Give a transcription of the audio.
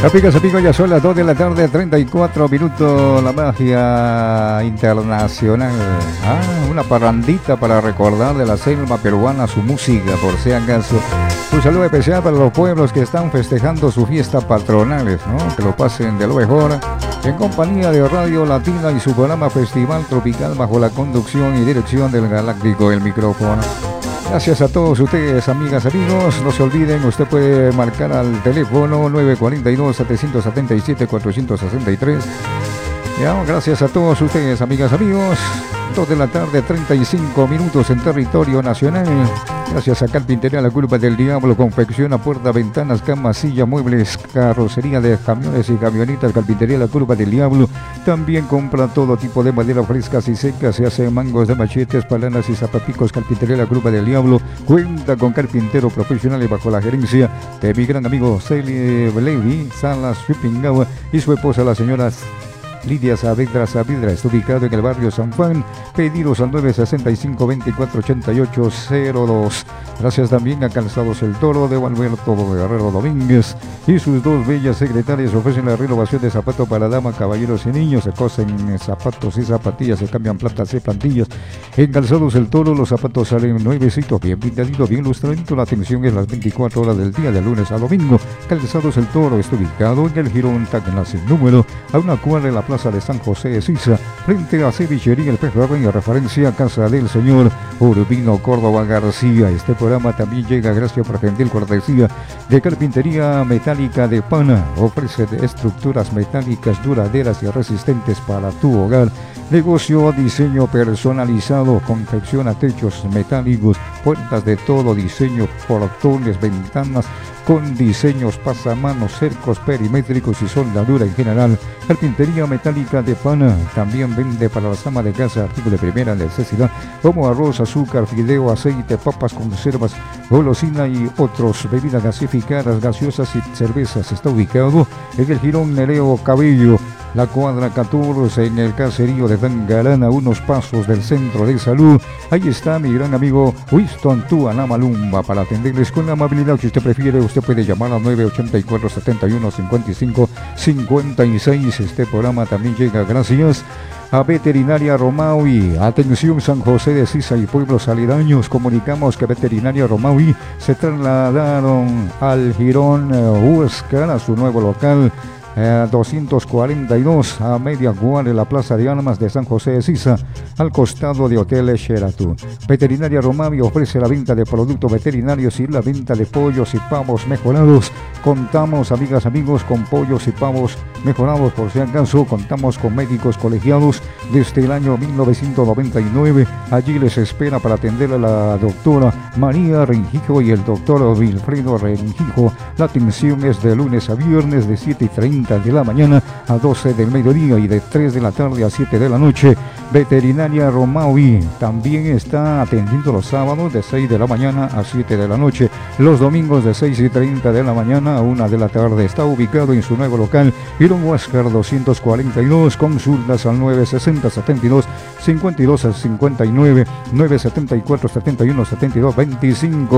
Amigos, ya son las 2 de la tarde, 34 minutos, la magia internacional. Una parrandita para recordar de la selva peruana su música, por si acaso. Un saludo especial para los pueblos que están festejando su fiesta patronales, ¿no? Que lo pasen de lo mejor, en compañía de Radio Latina y su programa Festival Tropical bajo la conducción y dirección del Galáctico El Micrófono. Gracias a todos ustedes, amigas, amigos. No se olviden, usted puede marcar al teléfono 942-777-463. Ya, gracias a todos ustedes, amigas, amigos. 2 de la tarde, 35 minutos en territorio nacional. Gracias a Carpintería La Culpa del Diablo, confecciona puertas, ventanas, camas, sillas, muebles, carrocería de camiones y camionetas. Carpintería La Culpa del Diablo también compra todo tipo de madera frescas y secas. Se hacen mangos de machetes, palanas y zapapicos. Carpintería La Culpa del Diablo cuenta con carpinteros profesionales bajo la gerencia de mi gran amigo Celie Levi Salas Schwippingau y su esposa, la señora Lidia Saavedra. Está ubicado en el barrio San Juan. Pedidos al 965-248802. Gracias también a Calzados El Toro de Alberto Guerrero Domínguez y sus dos bellas secretarias. Ofrecen la renovación de zapatos para damas, caballeros y niños. Se cosen zapatos y zapatillas, se cambian plantas y plantillas. En Calzados El Toro los zapatos salen nuevecitos, bien pintaditos, bien lustraditos. La atención es las 24 horas del día, de lunes a domingo. Calzados El Toro está ubicado en el Girón Tacna sin número, a una cuadra de la Plaza de San José de Sisa, frente a Cevichería El Pejerrey, en referencia a casa del señor Urbino Córdoba García. Este programa también llega gracias por gentil cortesía de Carpintería Metálica de Pana. Ofrece estructuras metálicas duraderas y resistentes para tu hogar. Negocio, diseño personalizado, confecciona techos metálicos, puertas de todo diseño, portones, ventanas con diseños pasamanos, cercos perimétricos y soldadura en general. Carpintería Metálica de Pana también vende para las amas de casa artículos de primera necesidad como arroz, azúcar, fideo, aceite, papas, conservas, golosina y otros, bebidas gasificadas, gaseosas y cervezas. Está ubicado en el Girón Nereo Cabello, la cuadra 14, en el caserío de Tangarana, unos pasos del centro de salud. Ahí está mi gran amigo Winston Tuanamalumba para atenderles con la amabilidad que usted prefiere. Usted puede llamar a 984-71-55-56. Este programa también llega gracias a Veterinaria Romaui. Atención San José de Sisa y pueblos aledaños. Comunicamos que Veterinaria Romaui se trasladaron al Girón Huáscar, a su nuevo local 242 a media cuadra de la Plaza de Armas de San José de Sisa, al costado de Hotel Sheraton. Veterinaria Romavi ofrece la venta de productos veterinarios y la venta de pollos y pavos mejorados. Contamos, amigas, amigos, con pollos y pavos mejorados. Por si acaso, contamos con médicos colegiados desde el año 1999. Allí les espera para atender a la doctora María Rengijo y el doctor Wilfredo Rengijo. La atención es de lunes a viernes de 7:30 de la mañana a 12 del mediodía y de 3 de la tarde a 7 de la noche. Veterinaria Romaui también está atendiendo los sábados de 6 de la mañana a 7 de la noche, los domingos de 6:30 de la mañana a 1 de la tarde. Está ubicado en su nuevo local, Girón Huáscar 242, consultas al 960-72-52-59, 974-71-72-25.